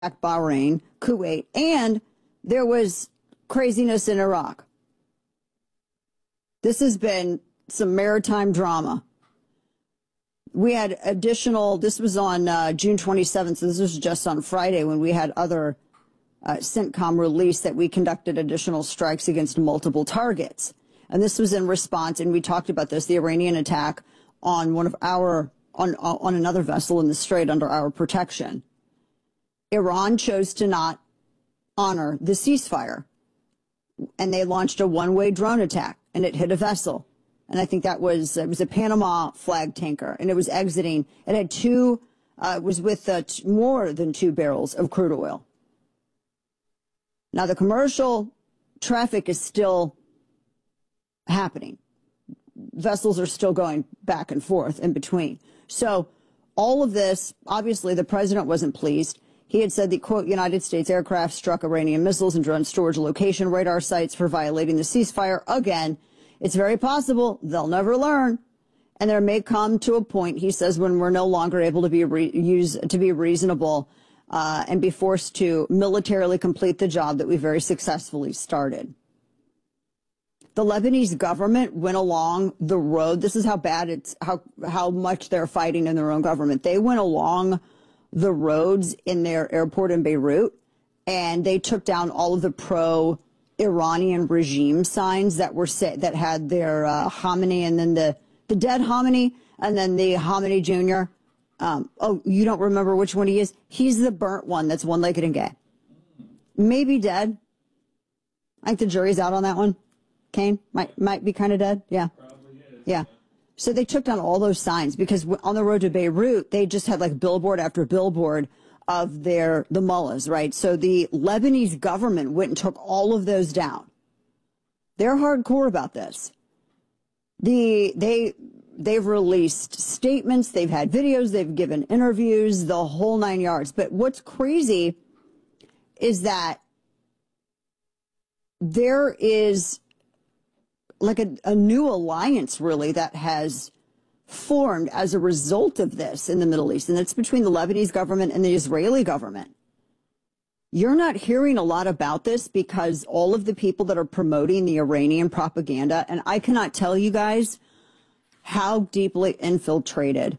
Bahrain, Kuwait, and there was craziness in Iraq. This has been some maritime drama. We had additional, this was on June 27th, so this was just on Friday when we had other CENTCOM release that we conducted additional strikes against multiple targets. And this was in response, and we talked about this, the Iranian attack on one of our, on another vessel in the Strait under our protection. Iran chose to not honor the ceasefire, and they launched a one-way drone attack, and it hit a vessel. And I think it was a Panama flag tanker, and it was exiting. It had it was with more than 2 barrels of crude oil. Now, the commercial traffic is still happening. Vessels are still going back and forth in between. So all of this, obviously, the president wasn't pleased. He had said the, quote, United States aircraft struck Iranian missiles and drone storage location radar sites for violating the ceasefire. Again, it's very possible they'll never learn. And there may come to a point, he says, when we're no longer able to be reasonable and be forced to militarily complete the job that we very successfully started. The Lebanese government went along the road. This is how bad it's, how much they're fighting in their own government. They went along the roads in their airport in Beirut, and they took down all of the pro-Iranian regime signs that were that had their Khamenei, and then the dead Khamenei, and then the Khamenei Jr. Oh, you don't remember which one he is? He's the burnt one that's one-legged and gay. Maybe dead. I think the jury's out on that one. Kane might be kind of dead. Yeah. Probably is. Yeah. So they took down all those signs because on the road to Beirut, they just had like billboard after billboard of the mullahs, right? So the Lebanese government went and took all of those down. They're hardcore about this. They've released statements, they've had videos, they've given interviews, the whole 9 yards. But what's crazy is that there is like a new alliance, really, that has formed as a result of this in the Middle East, and it's between the Lebanese government and the Israeli government. You're not hearing a lot about this because all of the people that are promoting the Iranian propaganda, and I cannot tell you guys how deeply infiltrated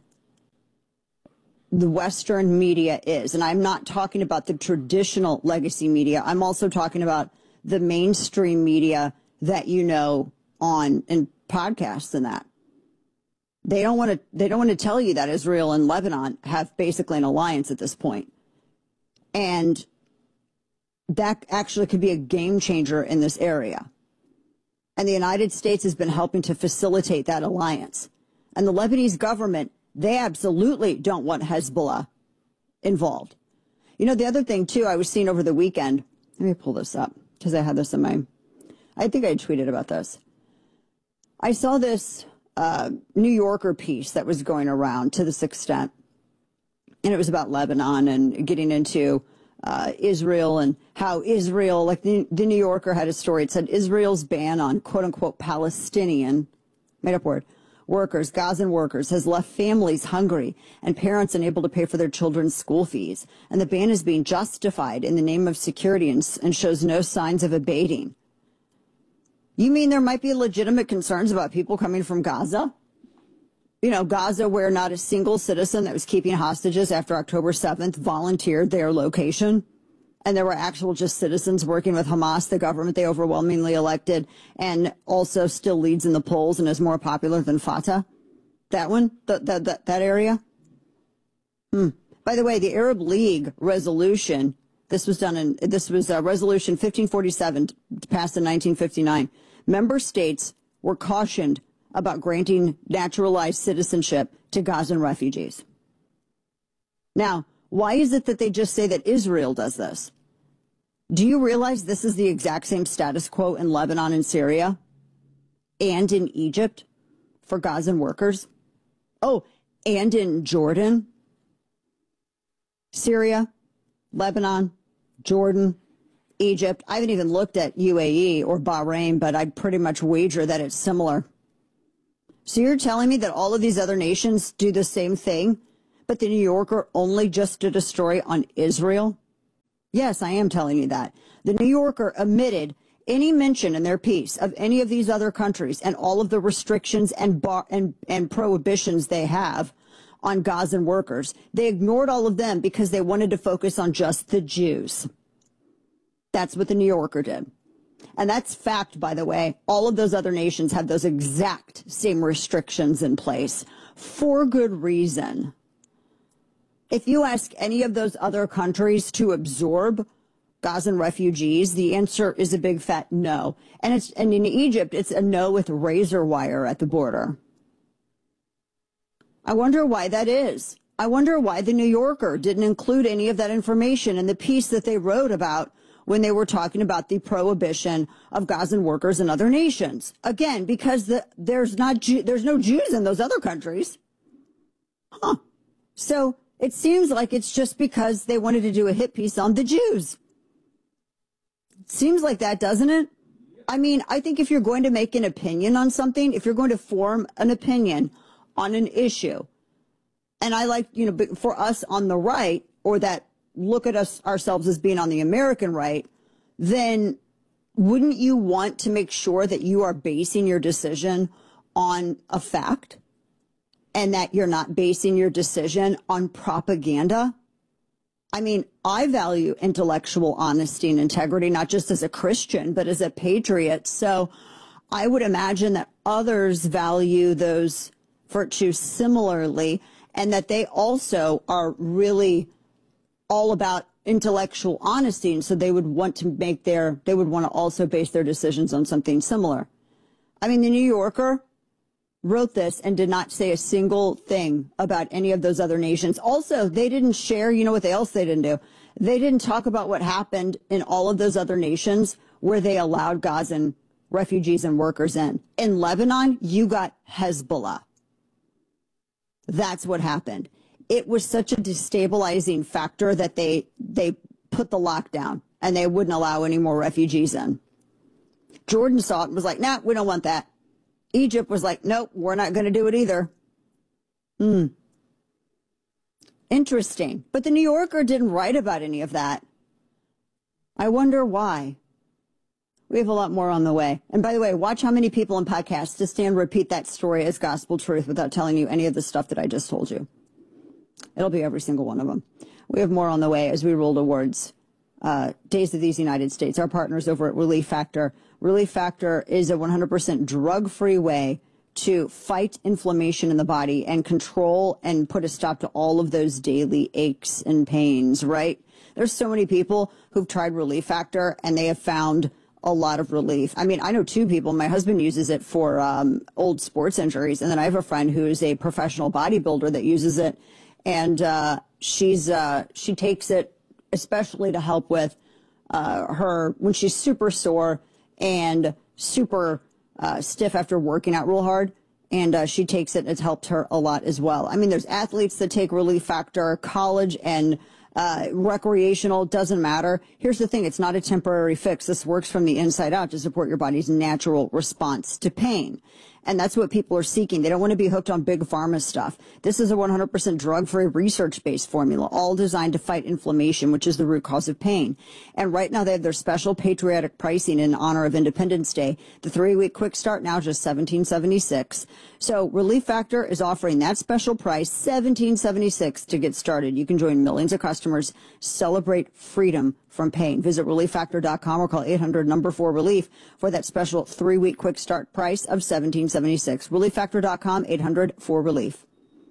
the Western media is. And I'm not talking about the traditional legacy media. I'm also talking about the mainstream media that you know on in podcasts and that. They don't want to tell you that Israel and Lebanon have basically an alliance at this point. And that actually could be a game changer in this area. And the United States has been helping to facilitate that alliance. And the Lebanese government, they absolutely don't want Hezbollah involved. You know, the other thing, too, I was seeing over the weekend, let me pull this up because I had this in I think I tweeted about this. I saw this New Yorker piece that was going around to this extent, and it was about Lebanon and getting into Israel and how Israel, like the New Yorker had a story. It said Israel's ban on quote-unquote Palestinian, made-up word, workers, Gazan workers, has left families hungry and parents unable to pay for their children's school fees. And the ban is being justified in the name of security and shows no signs of abating. You mean there might be legitimate concerns about people coming from Gaza? You know, Gaza, where not a single citizen that was keeping hostages after October 7th volunteered their location. And there were actual just citizens working with Hamas, the government they overwhelmingly elected, and also still leads in the polls and is more popular than Fatah. That one, that area. By the way, the Arab League resolution, this was resolution 1547, passed in 1959. Member states were cautioned about granting naturalized citizenship to Gazan refugees. Now, why is it that they just say that Israel does this? Do you realize this is the exact same status quo in Lebanon and Syria and in Egypt for Gazan workers? Oh, and in Jordan, Syria, Lebanon, Jordan, Egypt. I haven't even looked at UAE or Bahrain, but I'd pretty much wager that it's similar. So you're telling me that all of these other nations do the same thing, but the New Yorker only just did a story on Israel Yes, I am telling you that. The New Yorker omitted any mention in their piece of any of these other countries and all of the restrictions and prohibitions they have on Gazan workers. They ignored all of them because they wanted to focus on just the Jews. That's what the New Yorker did. And that's fact, by the way. All of those other nations have those exact same restrictions in place for good reason. If you ask any of those other countries to absorb Gazan refugees, the answer is a big fat no. And in Egypt, it's a no with razor wire at the border. I wonder why that is. I wonder why the New Yorker didn't include any of that information in the piece that they wrote about when they were talking about the prohibition of Gazan workers in other nations. Again, because there's no Jews in those other countries. Huh. So it seems like it's just because they wanted to do a hit piece on the Jews. It seems like that, doesn't it? I mean, I think if you're going to make an opinion on something, if you're going to form an opinion on an issue, and I like, for us on the right, or that look at ourselves as being on the American right, then wouldn't you want to make sure that you are basing your decision on a fact and that you're not basing your decision on propaganda? I mean, I value intellectual honesty and integrity, not just as a Christian, but as a patriot. So I would imagine that others value those virtues similarly, and that they also are really all about intellectual honesty. And so they would want to also base their decisions on something similar. I mean, the New Yorker wrote this and did not say a single thing about any of those other nations. Also, they didn't share, what else they didn't do? They didn't talk about what happened in all of those other nations where they allowed Gazan refugees and workers in. In Lebanon, you got Hezbollah. That's what happened. It was such a destabilizing factor that they put the lockdown and they wouldn't allow any more refugees in. Jordan saw it and was like, nah, we don't want that. Egypt was like, nope, we're not going to do it either. Interesting. But the New Yorker didn't write about any of that. I wonder why. We have a lot more on the way. And by the way, watch how many people in podcasts just stand and repeat that story as gospel truth without telling you any of the stuff that I just told you. It'll be every single one of them. We have more on the way as we roll towards Days of These United States. Our partners over at Relief Factor. Relief Factor is a 100% drug-free way to fight inflammation in the body and control and put a stop to all of those daily aches and pains, right? There's so many people who've tried Relief Factor and they have found a lot of relief. I mean, I know two people. My husband uses it for old sports injuries, and then I have a friend who is a professional bodybuilder that uses it, and she takes it especially to help with her when she's super sore and super stiff after working out real hard. And she takes it, and it's helped her a lot as well. I mean, there's athletes that take Relief Factor, college and recreational, doesn't matter. Here's the thing. It's not a temporary fix. This works from the inside out to support your body's natural response to pain. And that's what people are seeking. They don't want to be hooked on big pharma stuff. This is a 100% drug-free, research-based formula, all designed to fight inflammation, which is the root cause of pain. And right now they have their special patriotic pricing in honor of Independence Day. The 3-week quick start now just $17.76. So Relief Factor is offering that special price, $17.76 to get started. You can join millions of customers, celebrate freedom from pain. Visit relieffactor.com or call 800-4RELIEF for that special 3-week quick start price of $17.76. Relieffactor.com, 800-4RELIEF.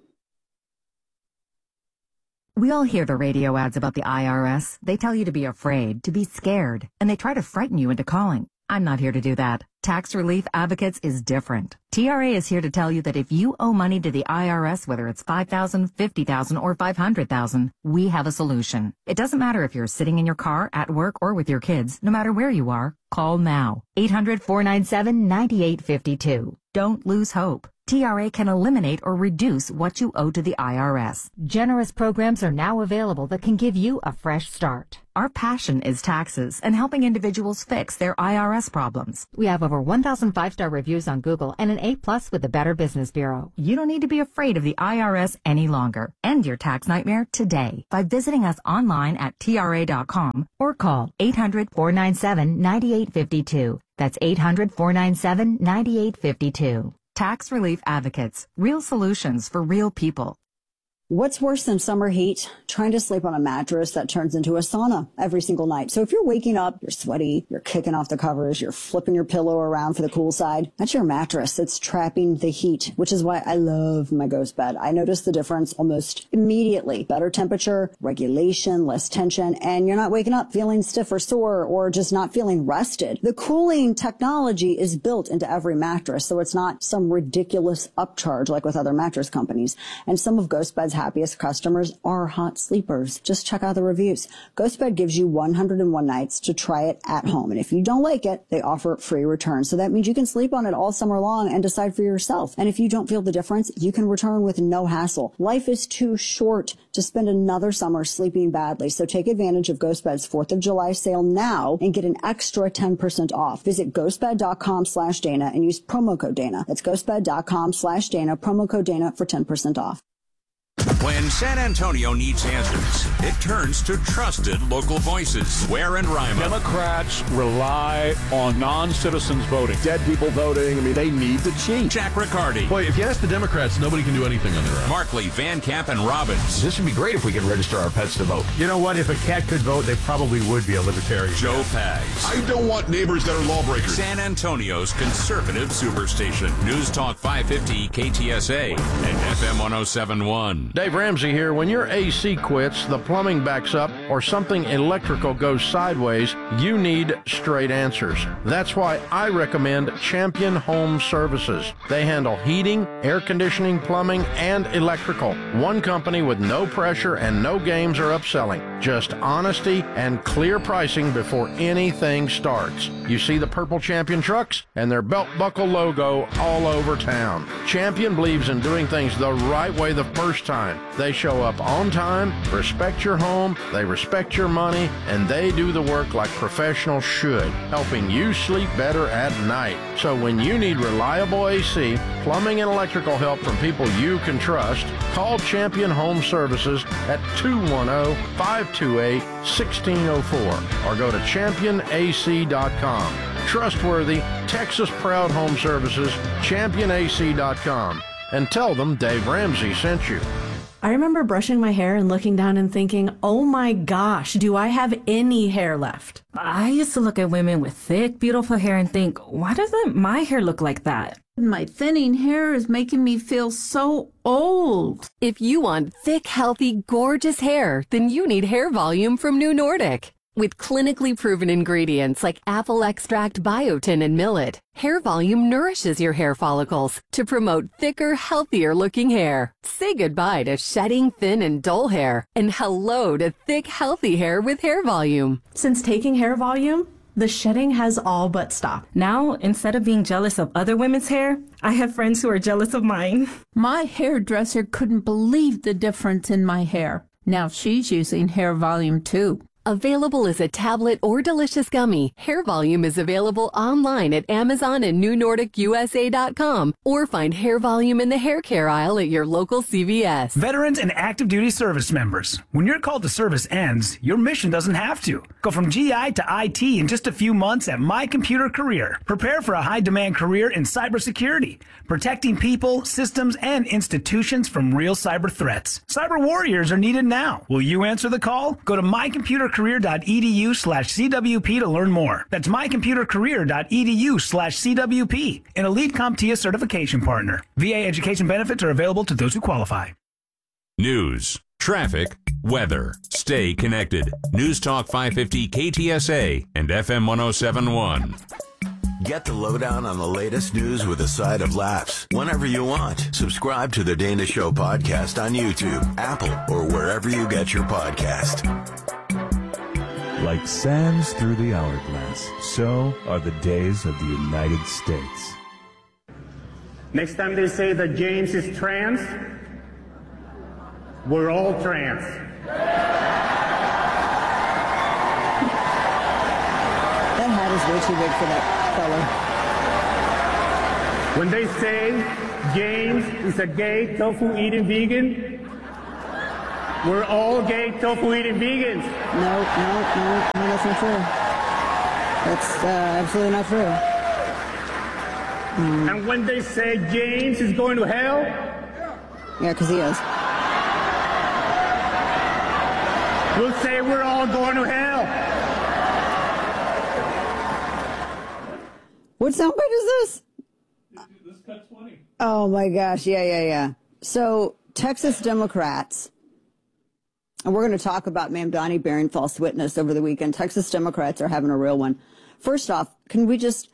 We all hear the radio ads about the IRS. They tell you to be afraid, to be scared, and they try to frighten you into calling. I'm not here to do that. Tax Relief Advocates is different. TRA is here to tell you that if you owe money to the IRS, whether it's $5,000, $50,000, or $500,000, we have a solution. It doesn't matter if you're sitting in your car, at work, or with your kids. No matter where you are, call now. 800-497-9852. Don't lose hope. TRA can eliminate or reduce what you owe to the IRS. Generous programs are now available that can give you a fresh start. Our passion is taxes and helping individuals fix their IRS problems. We have over 1,000 5-star reviews on Google and an A+ with the Better Business Bureau. You don't need to be afraid of the IRS any longer. End your tax nightmare today by visiting us online at TRA.com or call 800-497-9852. That's 800-497-9852. Tax Relief Advocates. Real solutions for real people. What's worse than summer heat? Trying to sleep on a mattress that turns into a sauna every single night. So if you're waking up, you're sweaty, you're kicking off the covers, you're flipping your pillow around for the cool side, that's your mattress. It's trapping the heat, which is why I love my Ghost bed. I notice the difference almost immediately. Better temperature, regulation, less tension, and you're not waking up feeling stiff or sore or just not feeling rested. The cooling technology is built into every mattress, so it's not some ridiculous upcharge like with other mattress companies. And some of Ghost bed's happiest customers are hot sleepers. Just check out the reviews. GhostBed gives you 101 nights to try it at home. And if you don't like it, they offer free returns. So that means you can sleep on it all summer long and decide for yourself. And if you don't feel the difference, you can return with no hassle. Life is too short to spend another summer sleeping badly. So take advantage of GhostBed's 4th of July sale now and get an extra 10% off. Visit ghostbed.com/Dana and use promo code Dana. That's ghostbed.com/Dana, promo code Dana for 10% off. When San Antonio needs answers, it turns to trusted local voices. Ware and Rima. Democrats rely on non-citizens voting. Dead people voting. I mean, they need to cheat. Jack Riccardi. Boy, if you ask the Democrats, nobody can do anything on their own. Markley, Van Camp, and Robbins. This would be great if we could register our pets to vote. You know what? If a cat could vote, they probably would be a libertarian. Joe Pags. I don't want neighbors that are lawbreakers. San Antonio's conservative superstation. News Talk 550 KTSA and FM 1071. Dave Ramsey here. When your AC quits, the plumbing backs up, or something electrical goes sideways, you need straight answers. That's why I recommend Champion Home Services. They handle heating, air conditioning, plumbing, and electrical. One company with no pressure and no games or upselling. Just honesty and clear pricing before anything starts. You see the purple Champion trucks and their belt buckle logo all over town. Champion believes in doing things the right way the first time. They show up on time, respect your home, they respect your money, and they do the work like professionals should, helping you sleep better at night. So when you need reliable AC, plumbing, and electrical help from people you can trust, call Champion Home Services at 210-528-1604 or go to championac.com. Trustworthy, Texas-proud home services, championac.com. And tell them Dave Ramsey sent you. I remember brushing my hair and looking down and thinking, oh my gosh, do I have any hair left? I used to look at women with thick, beautiful hair and think, why doesn't my hair look like that? My thinning hair is making me feel so old. If you want thick, healthy, gorgeous hair, then you need Hair Volume from New Nordic. With clinically proven ingredients like apple extract, biotin, and millet, Hair Volume nourishes your hair follicles to promote thicker, healthier looking hair. Say goodbye to shedding, thin, and dull hair, and hello to thick, healthy hair with Hair Volume. Since taking Hair Volume, the shedding has all but stopped. Now, instead of being jealous of other women's hair, I have friends who are jealous of mine. My hairdresser couldn't believe the difference in my hair. Now she's using Hair Volume too. Available as a tablet or delicious gummy, Hair Volume is available online at Amazon and NewNordicUSA.com, or find Hair Volume in the hair care aisle at your local CVS. Veterans and active duty service members, when your call to service ends, your mission doesn't have to. Go from GI to IT in just a few months at My Computer Career. Prepare for a high-demand career in cybersecurity, protecting people, systems, and institutions from real cyber threats. Cyber warriors are needed now. Will you answer the call? Go to mycomputercareer.edu/CWP to learn more. That's mycomputercareer.edu/CWP, an elite CompTIA certification partner. VA education benefits are available to those who qualify. News, traffic, weather. Stay connected. News Talk 550 KTSA and FM 1071. Get the lowdown on the latest news with a side of laughs whenever you want. Subscribe to the Dana Show podcast on YouTube, Apple, or wherever you get your podcast. Like sands through the hourglass, so are the days of the United States. Next time they say that James is trans, we're all trans. That hat is way too big for that fella. When they say James is a gay tofu-eating vegan, we're all gay tofu-eating vegans. No, that's not true. That's absolutely not true. And when they say James is going to hell, yeah, because he is. We'll say we're all going to hell. What soundbite is this? This cut 20. Oh my gosh, yeah. So Texas Democrats, and we're going to talk about Mamdani bearing false witness over the weekend. Texas Democrats are having a real one. First off, can we just...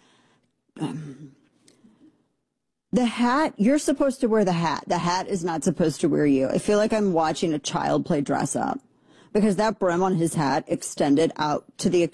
the hat, you're supposed to wear the hat. The hat is not supposed to wear you. I feel like I'm watching a child play dress up because that brim on his hat extended out to the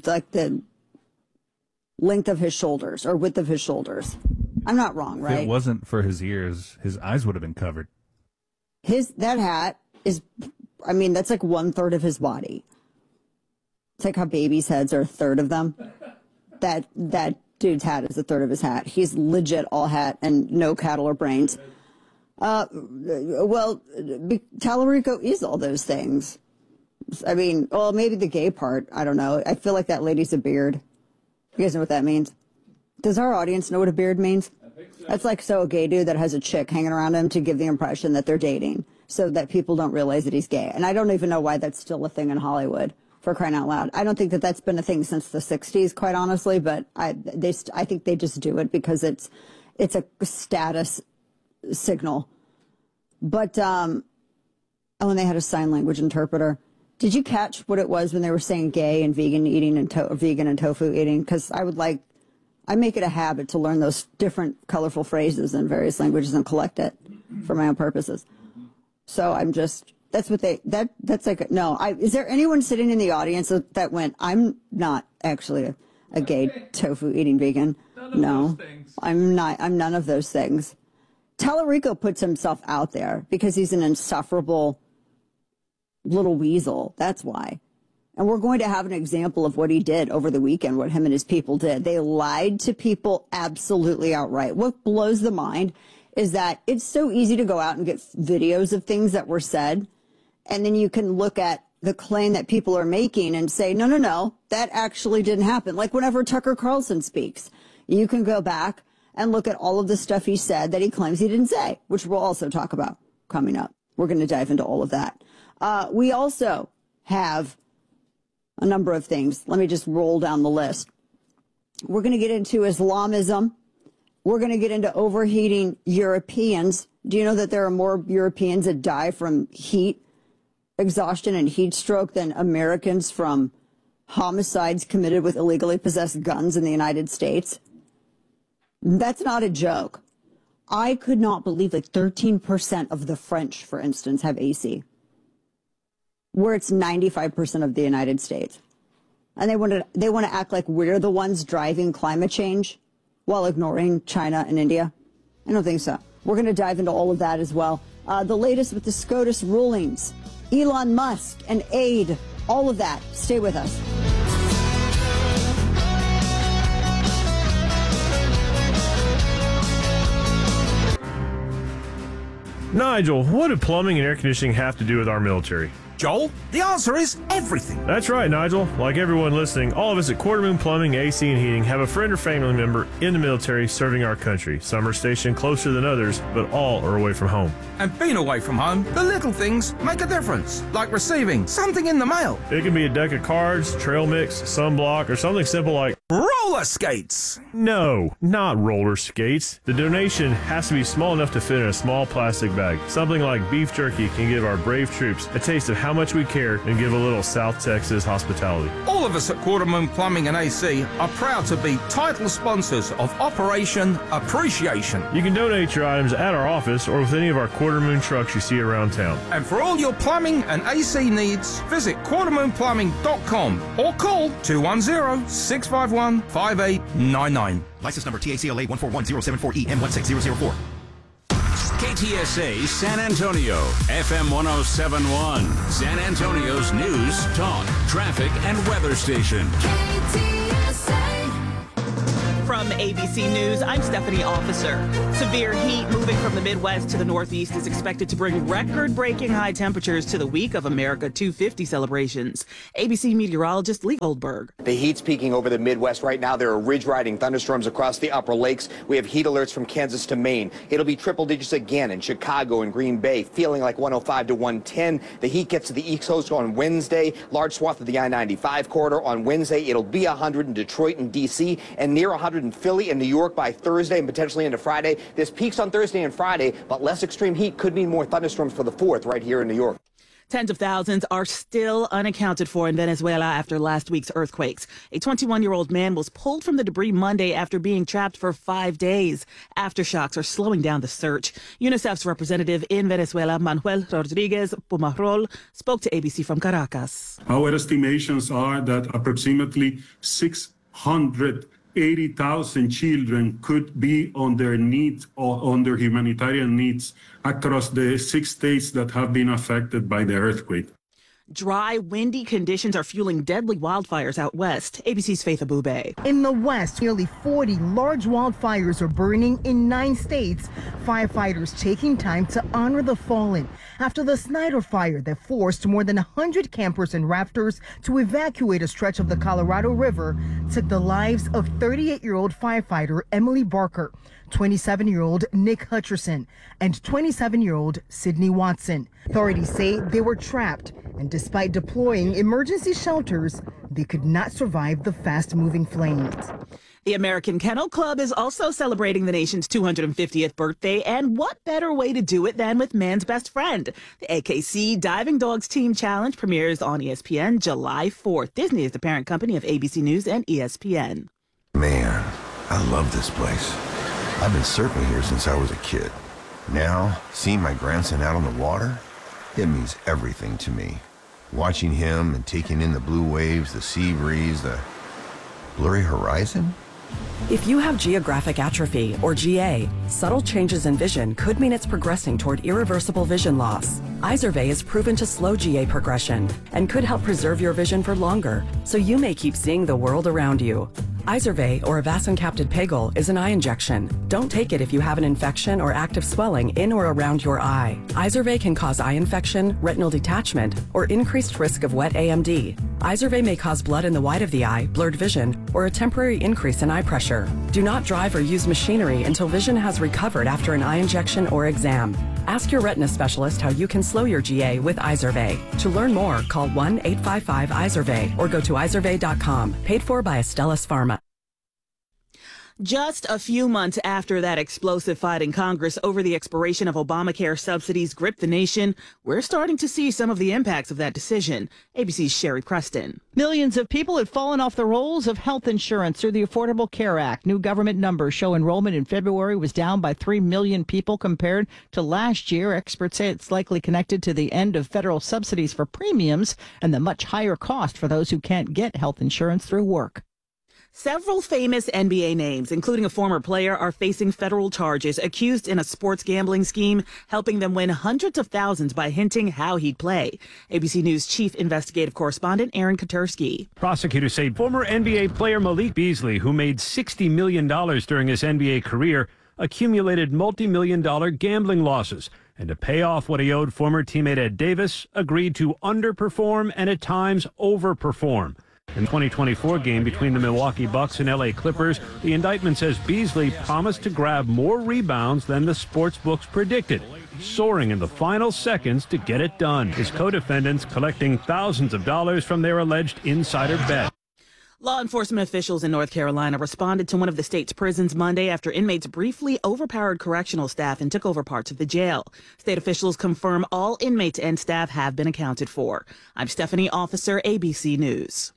length of his shoulders or width of his shoulders. I'm not wrong, right? If it wasn't for his ears, his eyes would have been covered. That hat is, I mean, that's like 1/3 of his body. It's like how babies' heads are 1/3 of them. That dude's hat is 1/3 of his hat. He's legit all hat and no cattle or brains. Well, Tallarico is all those things. I mean, well, maybe the gay part. I don't know. I feel like that lady's a beard. You guys know what that means? Does our audience know what a beard means? I think so. That's like a gay dude that has a chick hanging around him to give the impression that they're dating so that people don't realize that he's gay. And I don't even know why that's still a thing in Hollywood, for crying out loud. I don't think that that's been a thing since the 60s, quite honestly, but I think they just do it because it's a status signal. But, and they had a sign language interpreter. Did you catch what it was when they were saying gay and vegan eating and vegan and tofu eating? Because I make it a habit to learn those different colorful phrases in various languages and collect it for my own purposes. So that's what that's like, no. Is there anyone sitting in the audience that went, I'm not actually a gay tofu eating vegan? No, I'm not. I'm none of those things. Tallarico puts himself out there because he's an insufferable little weasel. That's why. And we're going to have an example of what he did over the weekend, what him and his people did. They lied to people absolutely outright. What blows the mind is that it's so easy to go out and get videos of things that were said, and then you can look at the claim that people are making and say, no, that actually didn't happen. Like whenever Tucker Carlson speaks, you can go back and look at all of the stuff he said that he claims he didn't say, which we'll also talk about coming up. We're going to dive into all of that. We also have a number of things. Let me just roll down the list. We're going to get into Islamism. We're going to get into overheating Europeans. Do you know that there are more Europeans that die from heat exhaustion and heat stroke than Americans from homicides committed with illegally possessed guns in the United States? That's not a joke. I could not believe 13% of the French, for instance, have AC, where it's 95% of the United States. And they want to act like we're the ones driving climate change while ignoring China and India. I don't think so. We're going to dive into all of that as well. The latest with the SCOTUS rulings, Elon Musk and aid, all of that. Stay with us. Nigel, what do plumbing and air conditioning have to do with our military? Joel, the answer is everything. That's right, Nigel. Like everyone listening, all of us at Quarter Moon Plumbing, AC, and Heating have a friend or family member in the military serving our country. Some are stationed closer than others, but all are away from home. And being away from home, the little things make a difference, like receiving something in the mail. It can be a deck of cards, trail mix, sunblock, or something simple like roller skates. No, not roller skates. The donation has to be small enough to fit in a small plastic bag. Something like beef jerky can give our brave troops a taste of how how much we care and give a little South Texas hospitality. All of us at Quarter Moon Plumbing and AC are proud to be title sponsors of Operation Appreciation. You can donate your items at our office or with any of our Quarter Moon trucks you see around town. And for all your plumbing and AC needs, visit quartermoonplumbing.com or call 210-651-5899. License number TACLA 141-074-EM16004. KTSA San Antonio, FM 1071, San Antonio's news, talk, traffic, and weather station. From ABC News, I'm Stephanie Officer. Severe heat moving from the Midwest to the Northeast is expected to bring record-breaking high temperatures to the week of America 250 celebrations. ABC meteorologist Lee Goldberg. The heat's peaking over the Midwest right now. There are ridge-riding thunderstorms across the upper lakes. We have heat alerts from Kansas to Maine. It'll be triple digits again in Chicago and Green Bay, feeling like 105 to 110. The heat gets to the East Coast on Wednesday. Large swath of the I-95 corridor on Wednesday. It'll be 100 in Detroit and D.C. and near 100 in Philly and New York by Thursday and potentially into Friday. This peaks on Thursday and Friday, but less extreme heat could mean more thunderstorms for the 4th right here in New York. Tens of thousands are still unaccounted for in Venezuela after last week's earthquakes. A 21-year-old man was pulled from the debris Monday after being trapped for 5 days. Aftershocks are slowing down the search. UNICEF's representative in Venezuela, Manuel Rodriguez Pumarol, spoke to ABC from Caracas. Our estimations are that approximately 680,000 children could be on their needs or on their humanitarian needs across the 6 states that have been affected by the earthquake. Dry, windy conditions are fueling deadly wildfires out west. ABC's Faith Abube. In the west, nearly 40 large wildfires are burning in 9 states. Firefighters taking time to honor the fallen after the Snyder fire that forced more than 100 campers and rafters to evacuate a stretch of the Colorado River took the lives of 38-year-old firefighter Emily Barker, 27-year-old Nick Hutcherson, and 27-year-old Sydney Watson. Authorities say they were trapped, and despite deploying emergency shelters, they could not survive the fast-moving flames. The American Kennel Club is also celebrating the nation's 250th birthday, and what better way to do it than with man's best friend? The AKC Diving Dogs Team Challenge premieres on ESPN July 4th. Disney is the parent company of ABC News and ESPN. Man, I love this place. I've been surfing here since I was a kid. Now, seeing my grandson out on the water, it means everything to me. Watching him and taking in the blue waves, the sea breeze, the blurry horizon. If you have geographic atrophy, or GA, subtle changes in vision could mean it's progressing toward irreversible vision loss. Izervay is proven to slow GA progression and could help preserve your vision for longer, so you may keep seeing the world around you. Izervay, or avacincaptad pegol, is an eye injection. Don't take it if you have an infection or active swelling in or around your eye. Izervay can cause eye infection, retinal detachment, or increased risk of wet AMD. Izervay may cause blood in the white of the eye, blurred vision, or a temporary increase in eye pressure. Do not drive or use machinery until vision has recovered after an eye injection or exam. Ask your retina specialist how you can slow your GA with Izervay. To learn more, call 1-855-IZERVAY or go to izervay.com. Paid for by Astellas Pharma. Just a few months after that explosive fight in Congress over the expiration of Obamacare subsidies gripped the nation, we're starting to see some of the impacts of that decision. ABC's Sherry Preston. Millions of people had fallen off the rolls of health insurance through the Affordable Care Act. New government numbers show enrollment in February was down by 3 million people compared to last year. Experts say it's likely connected to the end of federal subsidies for premiums and the much higher cost for those who can't get health insurance through work. Several famous NBA names, including a former player, are facing federal charges accused in a sports gambling scheme, helping them win hundreds of thousands by hinting how he'd play. ABC News chief investigative correspondent Aaron Katursky. Prosecutors say former NBA player Malik Beasley, who made $60 million during his NBA career, accumulated multi-million-dollar gambling losses. And to pay off what he owed former teammate Ed Davis, agreed to underperform and at times overperform. In the 2024 game between the Milwaukee Bucks and LA Clippers, the indictment says Beasley promised to grab more rebounds than the sports books predicted, soaring in the final seconds to get it done. His co-defendants collecting thousands of dollars from their alleged insider bet. Law enforcement officials in North Carolina responded to one of the state's prisons Monday after inmates briefly overpowered correctional staff and took over parts of the jail. State officials confirm all inmates and staff have been accounted for. I'm Stephanie Officer, ABC News.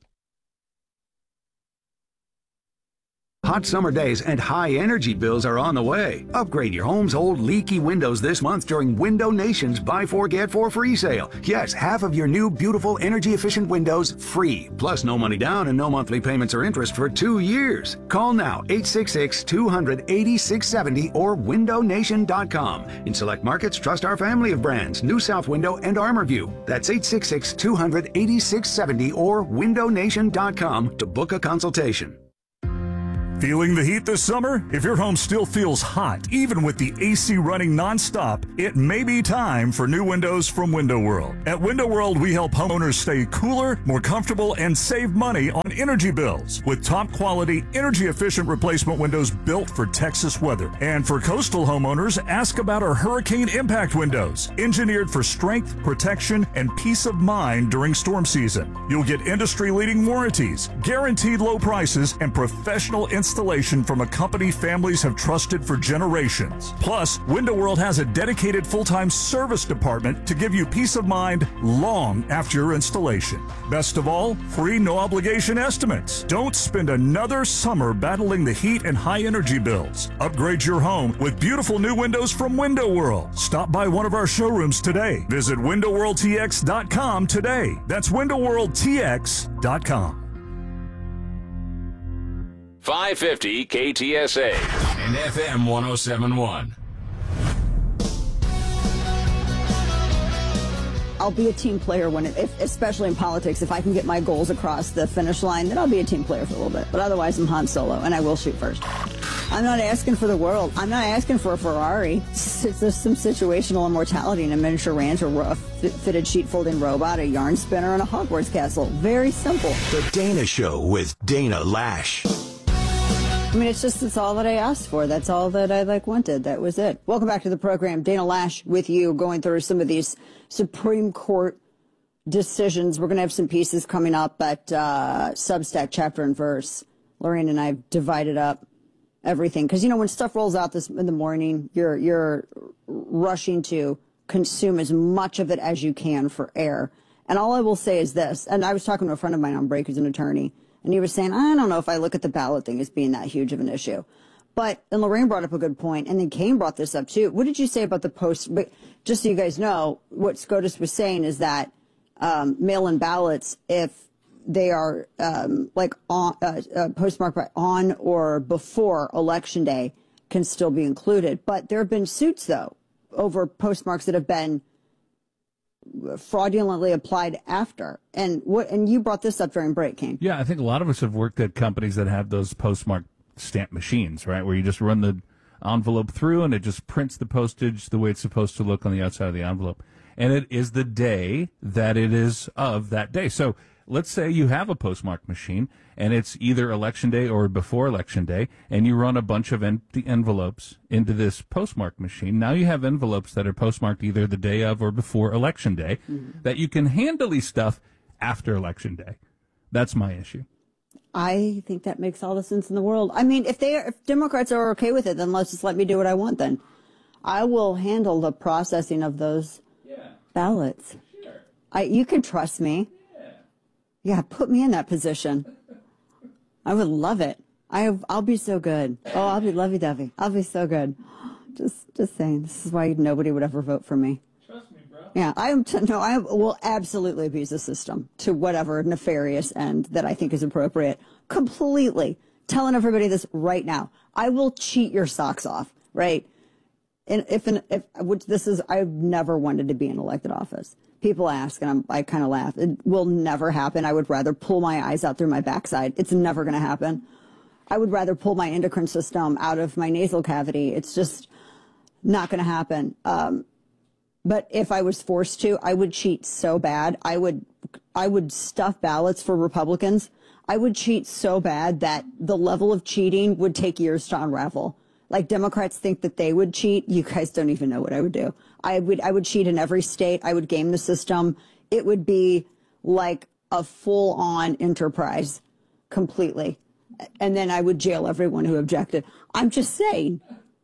Hot summer days and high energy bills are on the way. Upgrade your home's old leaky windows this month during Window Nation's Buy 4 Get 4 free sale. Yes, half of your new beautiful energy efficient windows free. Plus no money down and no monthly payments or interest for 2 years. Call now 866-200-8670 or windownation.com. In select markets, trust our family of brands, New South Window and ArmorView. That's 866-200-8670 or windownation.com to book a consultation. Feeling the heat this summer? If your home still feels hot, even with the AC running nonstop, it may be time for new windows from Window World. At Window World, we help homeowners stay cooler, more comfortable, and save money on energy bills with top quality, energy efficient replacement windows built for Texas weather. And for coastal homeowners, ask about our hurricane impact windows, engineered for strength, protection, and peace of mind during storm season. You'll get industry leading warranties, guaranteed low prices, and professional installation from a company families have trusted for generations. Plus, Window World has a dedicated full-time service department to give you peace of mind long after your installation. Best of all, free no-obligation estimates. Don't spend another summer battling the heat and high energy bills. Upgrade your home with beautiful new windows from Window World. Stop by one of our showrooms today. Visit WindowWorldTX.com today. That's WindowWorldTX.com. 550 KTSA and FM 1071. I'll be a team player especially in politics. If I can get my goals across the finish line, then I'll be a team player for a little bit. But otherwise, I'm Han Solo, and I will shoot first. I'm not asking for the world. I'm not asking for a Ferrari. It's just some situational immortality in a miniature ranch, a fitted sheet-folding robot, a yarn spinner, and a Hogwarts castle. Very simple. The Dana Show with Dana Lash. I mean, it's all that I asked for. That's all that I wanted. That was it. Welcome back to the program. Dana Lash with you, going through some of these Supreme Court decisions. We're going to have some pieces coming up at Substack Chapter and Verse. Lorraine and I have divided up everything. Because, when stuff rolls out in the morning, you're rushing to consume as much of it as you can for air. And all I will say is this, and I was talking to a friend of mine on break who's an attorney, and he was saying, I don't know if I look at the ballot thing as being that huge of an issue. And Lorraine brought up a good point, and then Kane brought this up too. What did you say about the post? But just so you guys know, what SCOTUS was saying is that mail-in ballots, if they are postmarked by on or before Election Day, can still be included. But there have been suits, though, over postmarks that have been fraudulently applied after. And you brought this up during break, Kane. Yeah, I think a lot of us have worked at companies that have those postmark stamp machines, right, where you just run the envelope through and it just prints the postage the way it's supposed to look on the outside of the envelope. And it is the day that it is of that day. So let's say you have a postmark machine and it's either Election Day or before Election Day, and you run a bunch of empty envelopes into this postmark machine. Now you have envelopes that are postmarked either the day of or before Election Day that you can handily stuff after Election Day. That's my issue. I think that makes all the sense in the world. I mean, if Democrats are okay with it, then let me do what I want then. I will handle the processing of those ballots. Sure. You can trust me. Yeah, put me in that position. I would love it. I'll be so good. Oh, I'll be lovey-dovey. I'll be so good. Just saying. This is why nobody would ever vote for me. Trust me, bro. Yeah, I will absolutely abuse the system to whatever nefarious end that I think is appropriate. Completely. Telling everybody this right now. I will cheat your socks off, right? And I've never wanted to be in elected office. People ask, and I kind of laugh. It will never happen. I would rather pull my eyes out through my backside. It's never going to happen. I would rather pull my endocrine system out of my nasal cavity. It's just not going to happen. But if I was forced to, I would cheat so bad. I would stuff ballots for Republicans. I would cheat so bad that the level of cheating would take years to unravel. Like Democrats think that they would cheat. You guys don't even know what I would do. I would cheat in every state. I would game the system. It would be like a full-on enterprise completely. And then I would jail everyone who objected. I'm just saying.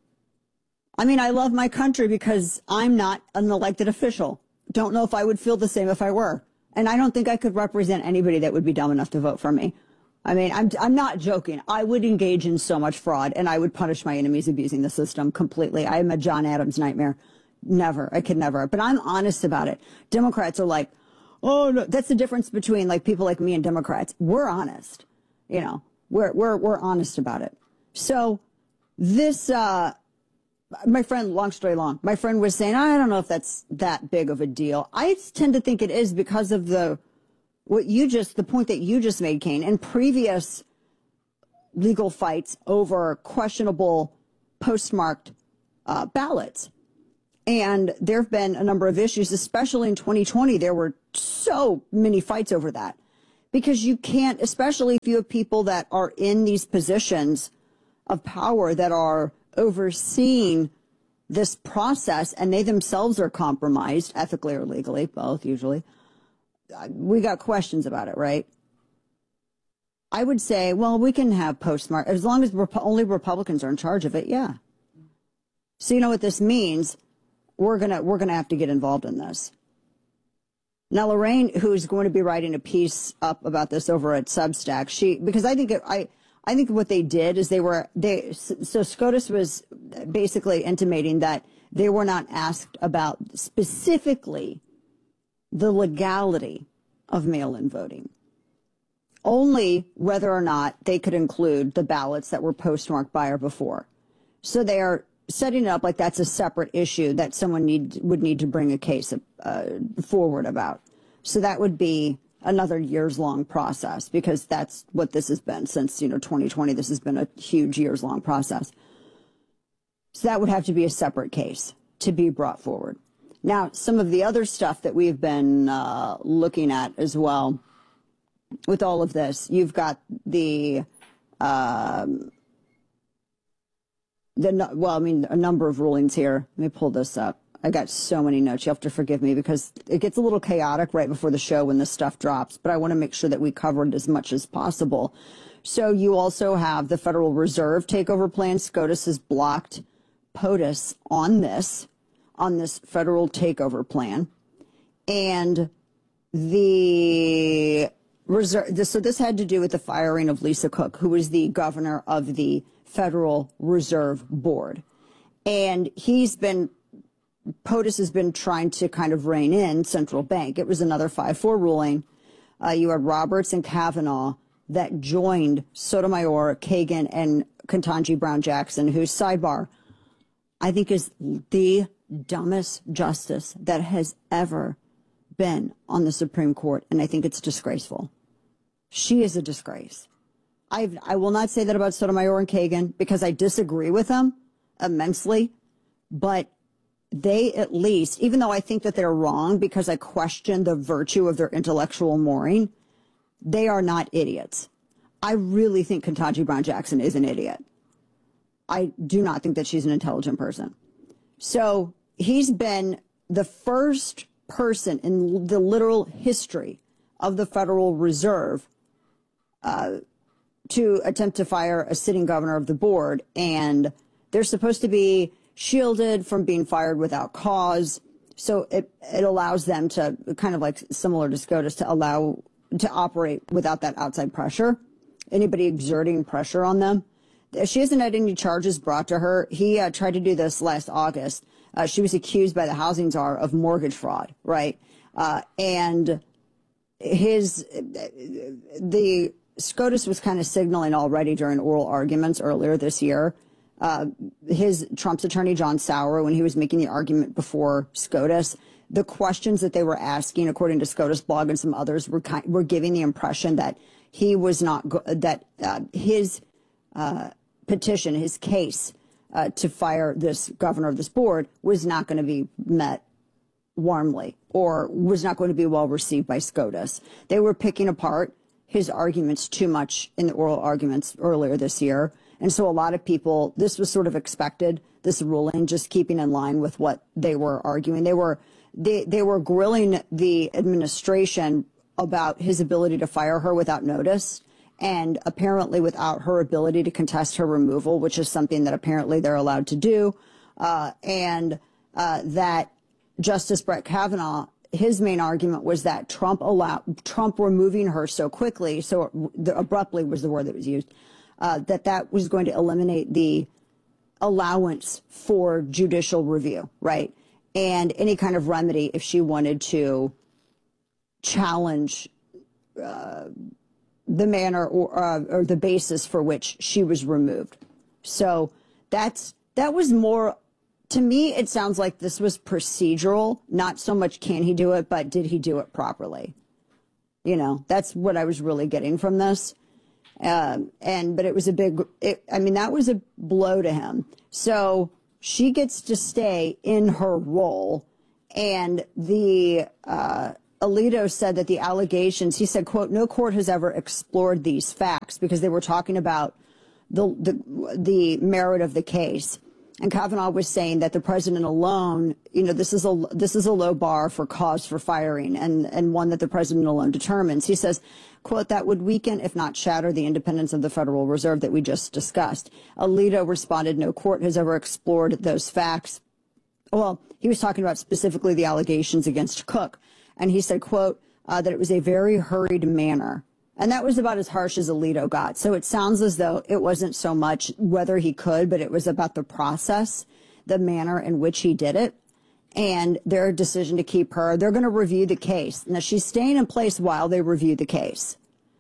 I mean, I love my country because I'm not an elected official. Don't know if I would feel the same if I were. And I don't think I could represent anybody that would be dumb enough to vote for me. I mean, I'm not joking. I would engage in so much fraud, and I would punish my enemies abusing the system completely. I am a John Adams nightmare. Never. I could never. But I'm honest about it. Democrats are like, oh, no. That's the difference between like people like me and Democrats. We're honest. You know, we're honest about it. So this, my friend, long story long, my friend was saying, I don't know if that's that big of a deal. I tend to think it is because of the point that you just made, Kane, and previous legal fights over questionable postmarked ballots. And there have been a number of issues, especially in 2020. There were so many fights over that because you can't, especially if you have people that are in these positions of power that are overseeing this process and they themselves are compromised ethically or legally, both usually. We got questions about it, right? I would say, well, we can have postmark as long as only Republicans are in charge of it. Yeah. So you know what this means? We're gonna have to get involved in this. Now, Lorraine, who's going to be writing a piece up about this over at Substack, because I think what they did is so SCOTUS was basically intimating that they were not asked about specifically the legality of mail-in voting, only whether or not they could include the ballots that were postmarked by or before. So they are setting it up like that's a separate issue that someone would need to bring a case forward about. So that would be another years-long process because that's what this has been since 2020. This has been a huge years-long process. So that would have to be a separate case to be brought forward. Now, some of the other stuff that we've been looking at as well with all of this, you've got a number of rulings here. Let me pull this up. I got so many notes. You have to forgive me because it gets a little chaotic right before the show when this stuff drops, but I want to make sure that we covered as much as possible. So you also have the Federal Reserve takeover plan. SCOTUS has blocked POTUS on this federal takeover plan. And the Reserve, so this had to do with the firing of Lisa Cook, who was the governor of the Federal Reserve Board. And POTUS has been trying to kind of rein in central bank. It was another 5-4 ruling. You had Roberts and Kavanaugh that joined Sotomayor, Kagan, and Ketanji Brown Jackson, whose sidebar I think is the dumbest justice that has ever been on the Supreme Court. And I think it's disgraceful. She is a disgrace. I will not say that about Sotomayor and Kagan because I disagree with them immensely, but they at least, even though I think that they're wrong because I question the virtue of their intellectual mooring, they are not idiots. I really think Ketanji Brown Jackson is an idiot. I do not think that she's an intelligent person. So he's been the first person in the literal history of the Federal Reserve to attempt to fire a sitting governor of the board. And they're supposed to be shielded from being fired without cause. So it allows them to, kind of like similar to SCOTUS, to operate without that outside pressure, anybody exerting pressure on them. She hasn't had any charges brought to her. He tried to do this last August. She was accused by the housing czar of mortgage fraud, right? And the SCOTUS was kind of signaling already during oral arguments earlier this year. Trump's attorney, John Sauer, when he was making the argument before SCOTUS, the questions that they were asking, according to SCOTUS blog and some others, were giving the impression that he was not, his petition, his case to fire this governor of this board was not going to be met warmly or was not going to be well received by SCOTUS. They were picking apart his arguments too much in the oral arguments earlier this year. And so a lot of people, this was sort of expected, this ruling, just keeping in line with what they were arguing. They were grilling the administration about his ability to fire her without notice and apparently without her ability to contest her removal, which is something that apparently they're allowed to do, and that Justice Brett Kavanaugh, his main argument was that Trump removing her so quickly, so abruptly was the word that was used, that was going to eliminate the allowance for judicial review, right? And any kind of remedy if she wanted to challenge the manner or the basis for which she was removed. So that was more, to me, it sounds like this was procedural, not so much can he do it, but did he do it properly? You know, that's what I was really getting from this. But it was that was a blow to him. So she gets to stay in her role, and Alito said that the allegations, he said, quote, no court has ever explored these facts, because they were talking about the merit of the case. And Kavanaugh was saying that the president alone, you know, this is a low bar for cause for firing, and one that the president alone determines. He says, quote, that would weaken, if not shatter, the independence of the Federal Reserve that we just discussed. Alito responded, no court has ever explored those facts. Well, he was talking about specifically the allegations against Cook. And he said, quote, that it was a very hurried manner. And that was about as harsh as Alito got. So it sounds as though it wasn't so much whether he could, but it was about the process, the manner in which he did it, and their decision to keep her. They're going to review the case. Now, she's staying in place while they review the case.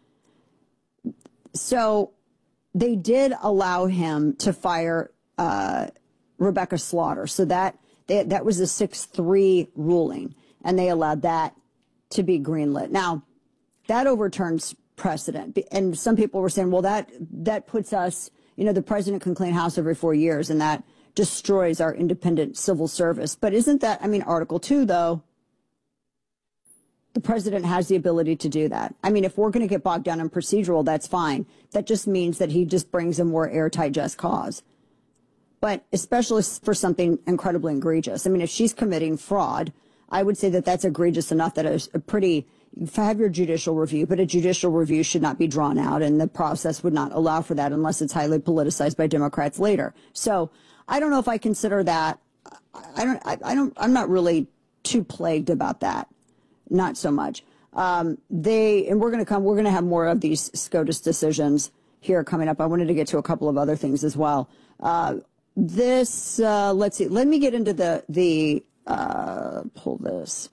So they did allow him to fire Rebecca Slaughter. So that was a 6-3 ruling, and they allowed that to be greenlit. Now, that overturns precedent. And some people were saying, well, that puts us, you know, the president can clean house every 4 years, and that destroys our independent civil service. But isn't that, I mean, Article 2, though, the president has the ability to do that. I mean, if we're going to get bogged down in procedural, that's fine. That just means that he just brings a more airtight just cause. But especially for something incredibly egregious. I mean, if she's committing fraud, I would say that that's egregious enough that it's a pretty, have your judicial review, but a judicial review should not be drawn out, and the process would not allow for that unless it's highly politicized by Democrats later. So I don't know if I consider that. I'm not really too plagued about that. Not so much. And we're going to have more of these SCOTUS decisions here coming up. I wanted to get to a couple of other things as well. Let's see. Let me get into pull this.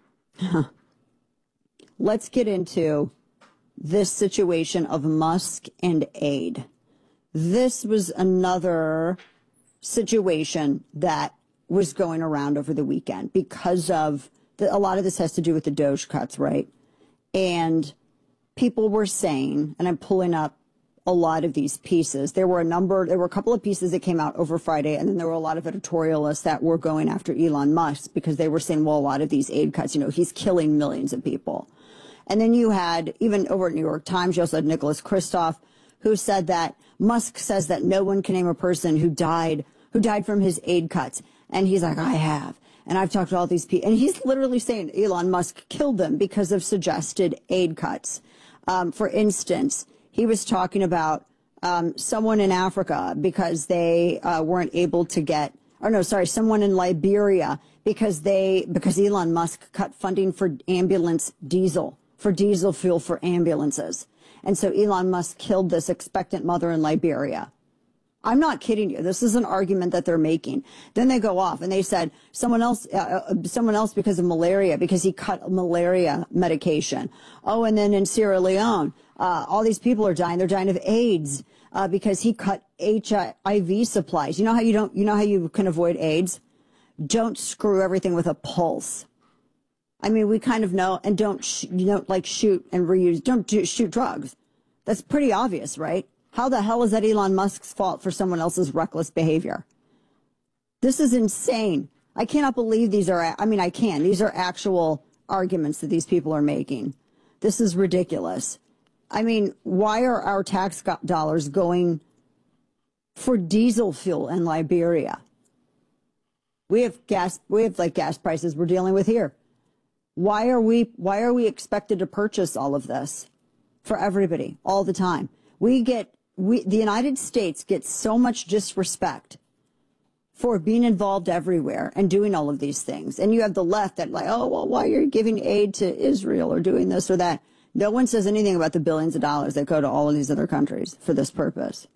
Let's get into this situation of Musk and aid. This was another situation that was going around over the weekend because of a lot of this has to do with the Doge cuts, right? And people were saying, and I'm pulling up a lot of these pieces. There were a couple of pieces that came out over Friday, and then there were a lot of editorialists that were going after Elon Musk because they were saying, well, a lot of these aid cuts, you know, he's killing millions of people. And then you had, even over at New York Times, you also had Nicholas Kristof, who said that Musk says that no one can name a person who died from his aid cuts. And he's like, I have. And I've talked to all these people. And he's literally saying Elon Musk killed them because of suggested aid cuts. For instance, he was talking about someone in Africa because they weren't able to get, someone in Liberia because Elon Musk cut funding for diesel fuel for ambulances. And so Elon Musk killed this expectant mother in Liberia. I'm not kidding you. This is an argument that they're making. Then they go off and they said someone else because of malaria, because he cut malaria medication. Oh, and then in Sierra Leone, all these people are dying. They're dying of AIDS because he cut HIV supplies. You know how you can avoid AIDS? Don't screw everything with a pulse. I mean, we kind of know, and don't shoot and reuse. Don't shoot drugs. That's pretty obvious, right? How the hell is that Elon Musk's fault for someone else's reckless behavior? This is insane. I cannot believe these are, I can. These are actual arguments that these people are making. This is ridiculous. I mean, why are our tax dollars going for diesel fuel in Liberia? We have gas prices we're dealing with here. Why are we expected to purchase all of this? for everybody all the time. The United States gets so much disrespect for being involved everywhere and doing all of these things. And you have the left that like, oh, well, why are you giving aid to Israel or doing this or that? No one says anything about the billions of dollars that go to all of these other countries for this purpose.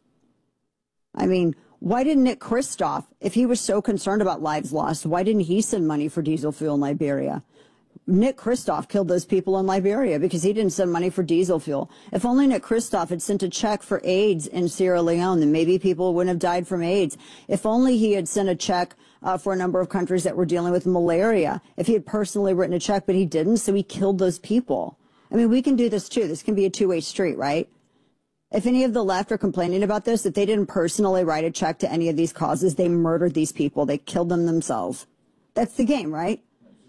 I mean, why didn't Nick Kristof, if he was so concerned about lives lost, why didn't he send money for diesel fuel in Liberia? Nick Kristof killed those people in Liberia because he didn't send money for diesel fuel. If only Nick Kristof had sent a check for AIDS in Sierra Leone, then maybe people wouldn't have died from AIDS. If only he had sent a check for a number of countries that were dealing with malaria. If he had personally written a check, but he didn't, so he killed those people. I mean, we can do this too. This can be a two-way street, right? If any of the left are complaining about this, if they didn't personally write a check to any of these causes, they murdered these people. They killed them themselves. That's the game, right?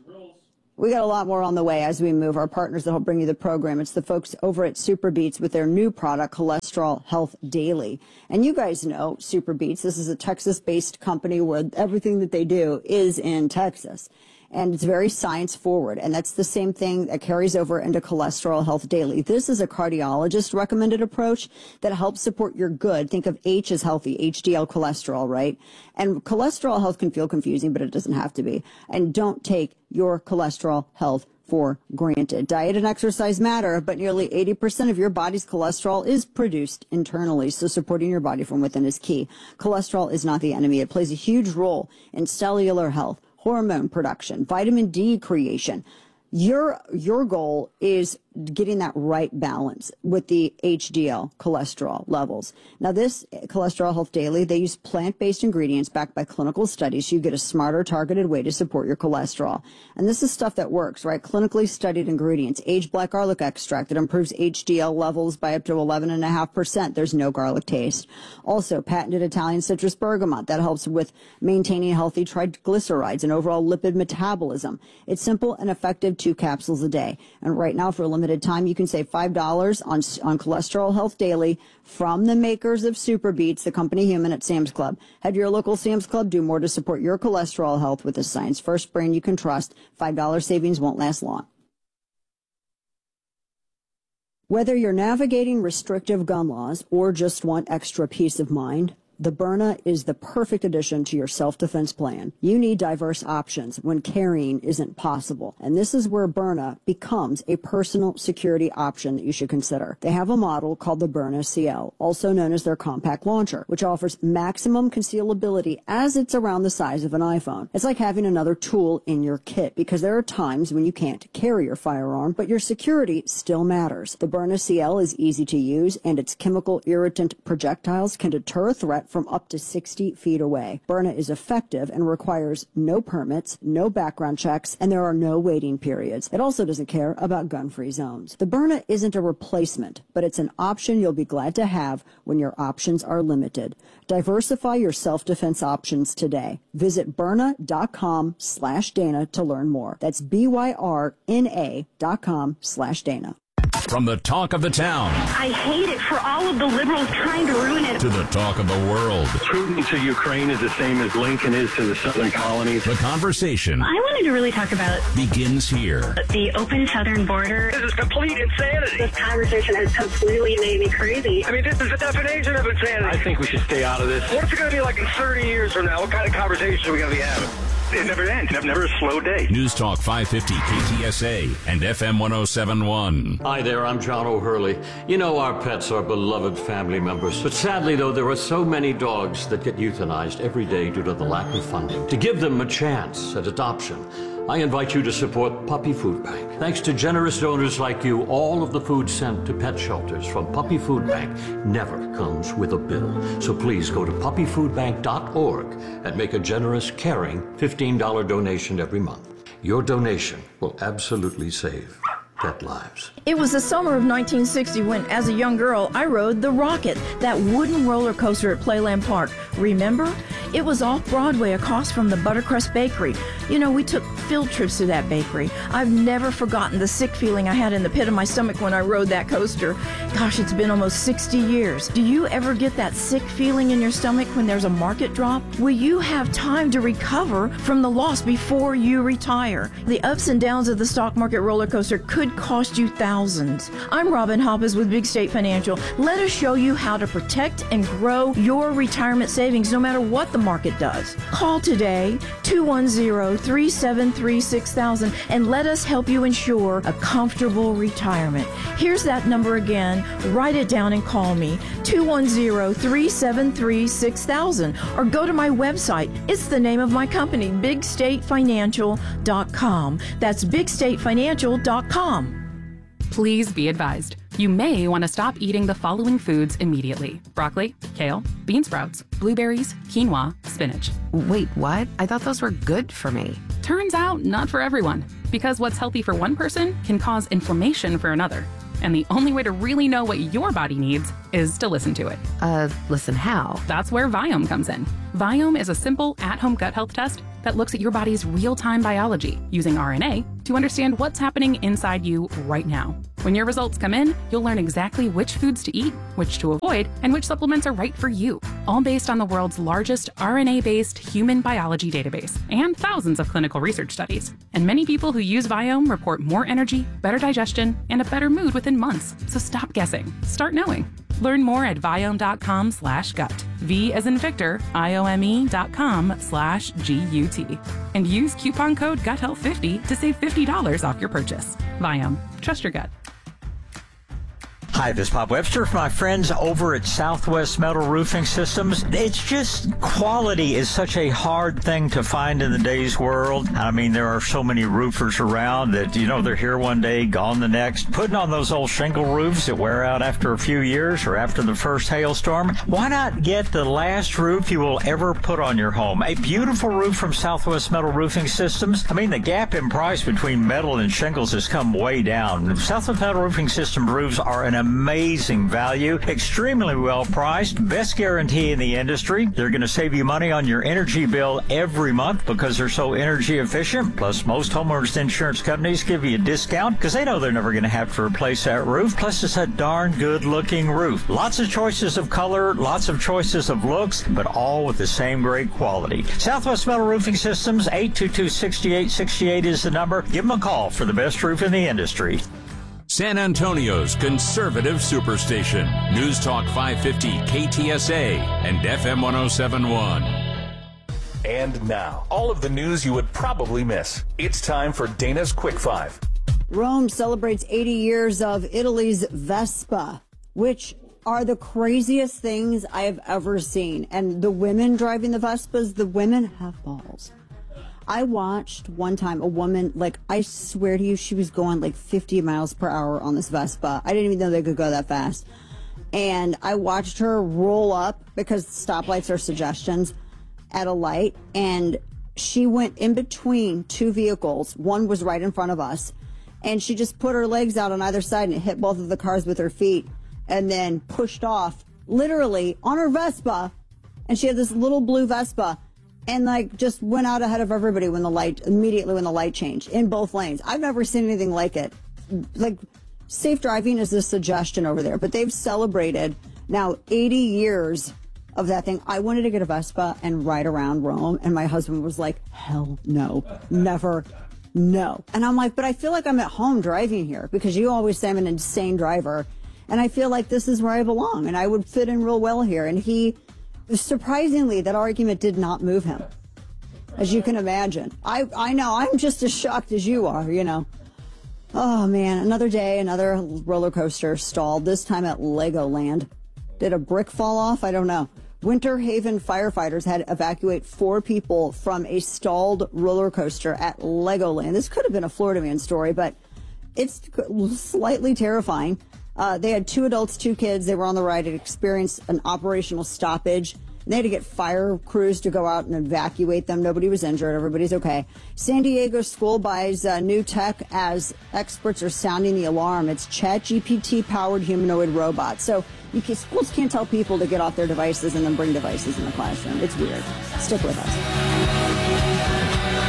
We got a lot more on the way as we move. Our partners that help bring you the program. It's the folks over at SuperBeets with their new product, Cholesterol Health Daily. And you guys know SuperBeets. This is a Texas-based company where everything that they do is in Texas. And it's very science forward. And that's the same thing that carries over into Cholesterol Health Daily. This is a cardiologist recommended approach that helps support your good. Think of H as healthy, HDL cholesterol, right? And cholesterol health can feel confusing, but it doesn't have to be. And don't take your cholesterol health for granted. Diet and exercise matter, but nearly 80% of your body's cholesterol is produced internally, so supporting your body from within is key. Cholesterol is not the enemy. It plays a huge role in cellular health, hormone production, vitamin D creation. Your goal is getting that right balance with the HDL cholesterol levels. Now, this Cholesterol Health Daily, they use plant-based ingredients backed by clinical studies. So you get a smarter, targeted way to support your cholesterol. And this is stuff that works, right? Clinically studied ingredients. Aged black garlic extract that improves HDL levels by up to 11.5%. There's no garlic taste. Also, patented Italian citrus bergamot that helps with maintaining healthy triglycerides and overall lipid metabolism. It's simple and effective, 2 capsules a day. And right now, for a limited time, you can save $5 on Cholesterol Health Daily from the makers of SuperBeets, the company human at Sam's Club. Head to your local Sam's Club. Do more to support your cholesterol health with a science-first brand you can trust. $5 savings won't last long. Whether you're navigating restrictive gun laws or just want extra peace of mind, the Byrna is the perfect addition to your self-defense plan. You need diverse options when carrying isn't possible. And this is where Byrna becomes a personal security option that you should consider. They have a model called the Byrna CL, also known as their compact launcher, which offers maximum concealability as it's around the size of an iPhone. It's like having another tool in your kit because there are times when you can't carry your firearm, but your security still matters. The Byrna CL is easy to use, and its chemical irritant projectiles can deter a threat from up to 60 feet away. Byrna is effective and requires no permits, no background checks, and there are no waiting periods. It also doesn't care about gun-free zones. The Byrna isn't a replacement, but it's an option you'll be glad to have when your options are limited. Diversify your self-defense options today. Visit Byrna.com/Dana to learn more. That's BYRNA.com/Dana. From the talk of the town. I hate it for all of the liberals trying to ruin it. To the talk of the world. Putin to Ukraine is the same as Lincoln is to the southern colonies. The conversation. I wanted to really talk about begins here. The open southern border. This is complete insanity. This conversation has completely made me crazy. I mean, this is the definition of insanity. I think we should stay out of this. What's it going to be like in 30 years from now? What kind of conversation are we going to be having? It never ends. Never a slow day. News Talk 550 KTSA and FM 1071. Hi there, I'm John O'Hurley. You know our pets are beloved family members. But sadly, though, there are so many dogs that get euthanized every day due to the lack of funding. To give them a chance at adoption, I invite you to support Puppy Food Bank. Thanks to generous donors like you, all of the food sent to pet shelters from Puppy Food Bank never comes with a bill. So please go to puppyfoodbank.org and make a generous, caring $15 donation every month. Your donation will absolutely save pet lives. It was the summer of 1960 when, as a young girl, I rode the Rocket, that wooden roller coaster at Playland Park. Remember? It was off Broadway across from the Buttercrust Bakery. You know, we took field trips to that bakery. I've never forgotten the sick feeling I had in the pit of my stomach when I rode that coaster. Gosh, it's been almost 60 years. Do you ever get that sick feeling in your stomach when there's a market drop? Will you have time to recover from the loss before you retire? The ups and downs of the stock market roller coaster could cost you thousands. I'm Robin Hoppes with Big State Financial. Let us show you how to protect and grow your retirement savings no matter what the market does. Call today, 210-373-6000, and let us help you ensure a comfortable retirement. Here's that number again. Write it down and call me, 210-373-6000, or go to my website. It's the name of my company, BigStateFinancial.com. That's BigStateFinancial.com. Please be advised. You may want to stop eating the following foods immediately: broccoli, kale, bean sprouts, blueberries, quinoa, spinach. Wait, what? I thought those were good for me. Turns out, not for everyone. Because what's healthy for one person can cause inflammation for another. And the only way to really know what your body needs is to listen to it. Listen how? That's where Viome comes in. Viome is a simple at-home gut health test that looks at your body's real-time biology using RNA to understand what's happening inside you right now. When your results come in, you'll learn exactly which foods to eat, which to avoid, and which supplements are right for you, all based on the world's largest RNA-based human biology database and thousands of clinical research studies. And many people who use Viome report more energy, better digestion, and a better mood within months. So stop guessing. Start knowing. Learn more at Viome.com/gut. V as in Victor, IOME.com/GUT. And use coupon code GUTHEALTH50 to save $50 off your purchase. Viome. Trust your gut. Hi, this is Bob Webster from my friends over at Southwest Metal Roofing Systems. It's just quality is such a hard thing to find in today's world. I mean, there are so many roofers around that, you know, they're here one day, gone the next. Putting on those old shingle roofs that wear out after a few years or after the first hailstorm. Why not get the last roof you will ever put on your home? A beautiful roof from Southwest Metal Roofing Systems. I mean, the gap in price between metal and shingles has come way down. Southwest Metal Roofing System roofs are an amazing value, extremely well priced, best guarantee in the industry. They're going to save you money on your energy bill every month because they're so energy efficient. Plus, most homeowners insurance companies give you a discount because they know they're never going to have to replace that roof. Plus, it's a darn good looking roof. Lots of choices of color, lots of choices of looks, but all with the same great quality. Southwest Metal Roofing Systems, 822-6868 is the number. Give them a call for the best roof in the industry. San Antonio's conservative superstation. News Talk 550 KTSA and FM 1071. And now, all of the news you would probably miss. It's time for Dana's Quick Five. Rome celebrates 80 years of Italy's Vespa, which are the craziest things I have ever seen. And the women driving the Vespas, the women have balls. I watched one time a woman, like, I swear to you, she was going like 50 miles per hour on this Vespa. I didn't even know they could go that fast. And I watched her roll up, because stoplights are suggestions, at a light. And she went in between two vehicles. One was right in front of us. And she just put her legs out on either side and hit both of the cars with her feet. And then pushed off, literally, on her Vespa. And she had this little blue Vespa. And like just went out ahead of everybody immediately when the light changed in both lanes. I've never seen anything like it. Like, safe driving is a suggestion over there, but they've celebrated now 80 years of that thing. I wanted to get a Vespa and ride around Rome, and my husband was like, hell no, never, no. And I'm like, but I feel like I'm at home driving here, because you always say I'm an insane driver, and I feel like this is where I belong, and I would fit in real well here. And surprisingly, that argument did not move him, as you can imagine. I know, I'm just as shocked as you are, you know. Oh, man, another day, another roller coaster stalled, this time at Legoland. Did a brick fall off? I don't know. Winter Haven firefighters had to evacuate 4 people from a stalled roller coaster at Legoland. This could have been a Florida Man story, but it's slightly terrifying. They had 2 adults, 2 kids. They were on the ride. It experienced an operational stoppage. And they had to get fire crews to go out and evacuate them. Nobody was injured. Everybody's okay. San Diego school buys new tech as experts are sounding the alarm. It's ChatGPT-powered humanoid robots. So schools can't tell people to get off their devices and then bring devices in the classroom. It's weird. Stick with us.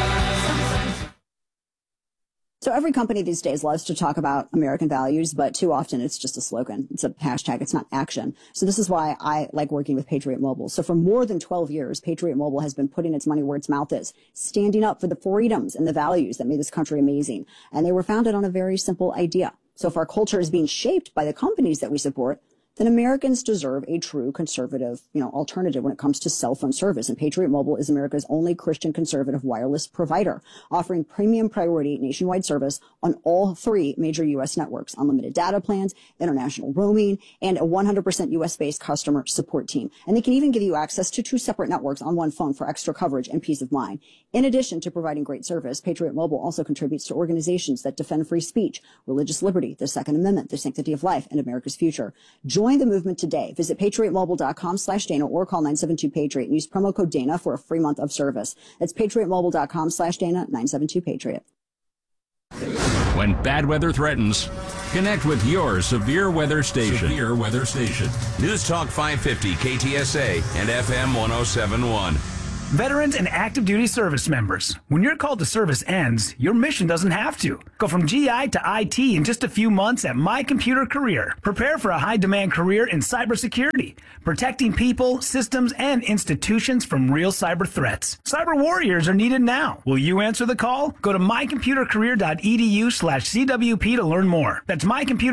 So every company these days loves to talk about American values, but too often it's just a slogan. It's a hashtag. It's not action. So this is why I like working with Patriot Mobile. So for more than 12 years, Patriot Mobile has been putting its money where its mouth is, standing up for the freedoms and the values that made this country amazing. And they were founded on a very simple idea. So if our culture is being shaped by the companies that we support, then Americans deserve a true conservative, alternative when it comes to cell phone service. And Patriot Mobile is America's only Christian conservative wireless provider, offering premium priority nationwide service on all 3 major U.S. networks, unlimited data plans, international roaming, and a 100% U.S.-based customer support team. And they can even give you access to 2 separate networks on one phone for extra coverage and peace of mind. In addition to providing great service, Patriot Mobile also contributes to organizations that defend free speech, religious liberty, the Second Amendment, the sanctity of life, and America's future. Join the movement today. Visit patriotmobile.com/Dana or call 972-PATRIOT and use promo code Dana for a free month of service. That's patriotmobile.com/Dana, 972-PATRIOT. When bad weather threatens, connect with your severe weather station. Severe weather station. News Talk 550 KTSA and FM 1071. Veterans and active duty service members, when your call to service ends, your mission doesn't have to. Go from GI to IT in just a few months at My Computer Career. Prepare for a high-demand career in cybersecurity, protecting people, systems, and institutions from real cyber threats. Cyber warriors are needed now. Will you answer the call? Go to mycomputercareer.edu/CWP to learn more. That's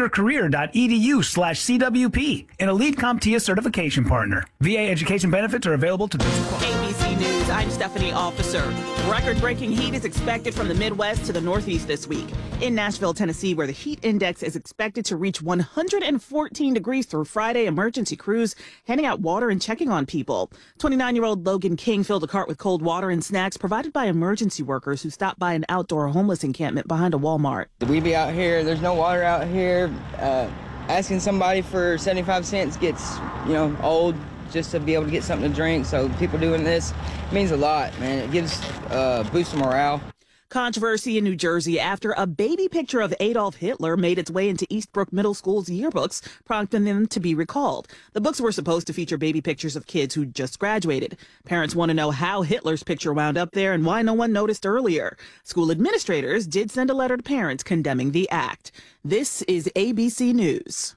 mycomputercareer.edu/CWP, an Elite CompTIA certification partner. VA education benefits are available to those who qualify. ABC News. I'm Stephanie Officer. Record-breaking heat is expected from the Midwest to the Northeast this week. In Nashville, Tennessee, where the heat index is expected to reach 114 degrees through Friday, emergency crews handing out water and checking on people. 29-year-old Logan King filled a cart with cold water and snacks provided by emergency workers who stopped by an outdoor homeless encampment behind a Walmart. We be out here, there's no water out here. Asking somebody for 75 cents gets, old. Just to be able to get something to drink. So people doing this means a lot, man. It gives boost of morale. Controversy in New Jersey after a baby picture of Adolf Hitler made its way into Eastbrook Middle School's yearbooks, prompting them to be recalled. The books were supposed to feature baby pictures of kids who just graduated. Parents want to know how Hitler's picture wound up there and why no one noticed earlier. School administrators did send a letter to parents condemning the act. This is ABC News.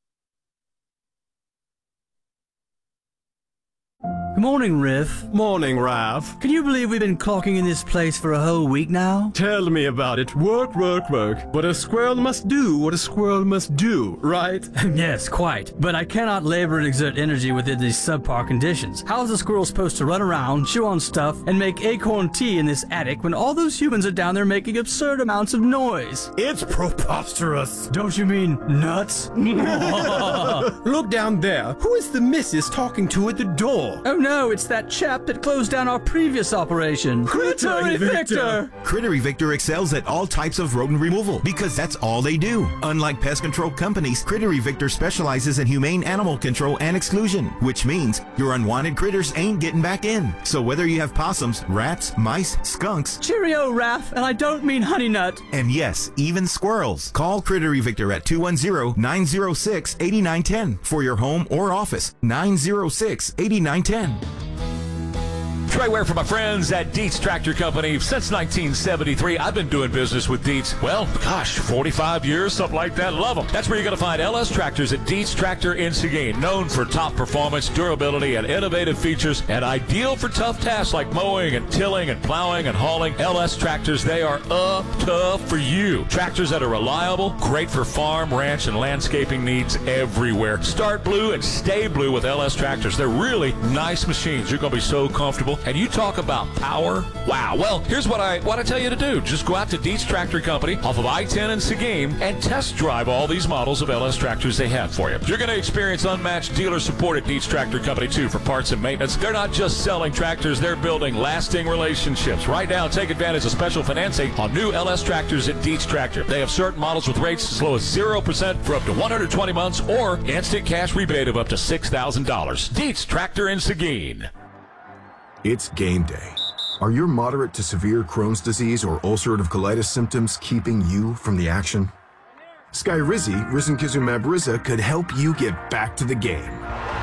Good morning, Riff. Morning, Ralph. Can you believe we've been clocking in this place for a whole week now? Tell me about it. Work, work, work. But a squirrel must do what a squirrel must do, right? Yes, quite. But I cannot labor and exert energy within these subpar conditions. How is a squirrel supposed to run around, chew on stuff, and make acorn tea in this attic when all those humans are down there making absurd amounts of noise? It's preposterous. Don't you mean nuts? Look down there. Who is the missus talking to at the door? Oh no, it's that chap that closed down our previous operation. Critter Evictor! Critter Evictor excels at all types of rodent removal because that's all they do. Unlike pest control companies, Critter Evictor specializes in humane animal control and exclusion, which means your unwanted critters ain't getting back in. So whether you have possums, rats, mice, skunks... Cheerio, Raph, and I don't mean honey nut. And yes, even squirrels. Call Critter Evictor at 210-906-8910 for your home or office. 906-8910. Trey Ware for my friends at Dietz Tractor Company. Since 1973, I've been doing business with Dietz. Well, 45 years, something like that. Love them. That's where you're going to find LS Tractors at Dietz Tractor in Seguin. Known for top performance, durability, and innovative features, and ideal for tough tasks like mowing and tilling and plowing and hauling. LS Tractors, they are tough for you. Tractors that are reliable, great for farm, ranch, and landscaping needs everywhere. Start blue and stay blue with LS Tractors. They're really nice machines. You're going to be so comfortable. and you talk about power. Wow. Well, here's what I want to tell you to do. Just go out to Dietz Tractor Company off of I-10 and Seguin and test drive all these models of LS tractors they have for you. You're going to experience unmatched dealer support at Dietz Tractor Company, too, for parts and maintenance. They're not just selling tractors, they're building lasting relationships. Right now, take advantage of special financing on new LS tractors at Dietz Tractor. They have certain models with rates as low as 0% for up to 120 months or instant cash rebate of up to $6,000. Dietz Tractor in Seguin. It's game day. Are your moderate to severe Crohn's disease or ulcerative colitis symptoms keeping you from the action? Skyrizi, risankizumab Riza, could help you get back to the game.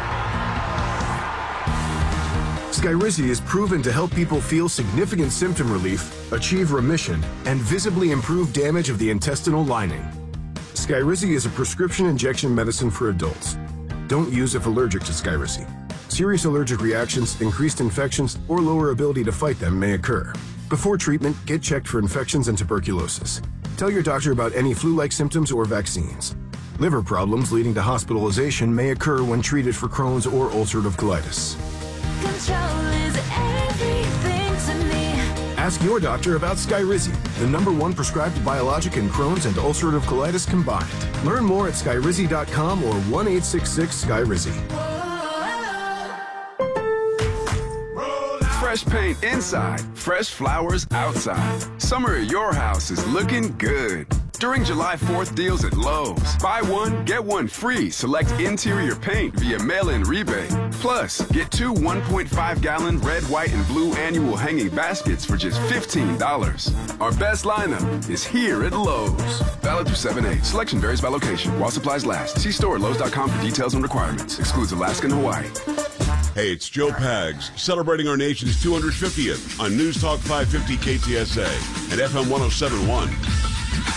Skyrizi is proven to help people feel significant symptom relief, achieve remission, and visibly improve damage of the intestinal lining. Skyrizi is a prescription injection medicine for adults. Don't use if allergic to Skyrizi. Serious allergic reactions, increased infections, or lower ability to fight them may occur. Before treatment, get checked for infections and tuberculosis. Tell your doctor about any flu-like symptoms or vaccines. Liver problems leading to hospitalization may occur when treated for Crohn's or ulcerative colitis. Control is everything to me. Ask your doctor about Skyrizi, the #1 prescribed biologic in Crohn's and ulcerative colitis combined. Learn more at skyrizi.com or 1-866-SKYRIZI. Fresh paint inside, fresh flowers outside. Summer at your house is looking good. During July 4th deals at Lowe's, buy one, get one free. Select interior paint via mail-in rebate. Plus, get 2 1.5-gallon red, white, and blue annual hanging baskets for just $15. Our best lineup is here at Lowe's. Valid through 7/8. Selection varies by location. While supplies last. See store at Lowe's.com for details and requirements. Excludes Alaska and Hawaii. Hey, it's Joe Pags, celebrating our nation's 250th on News Talk 550 KTSA and FM 107.1.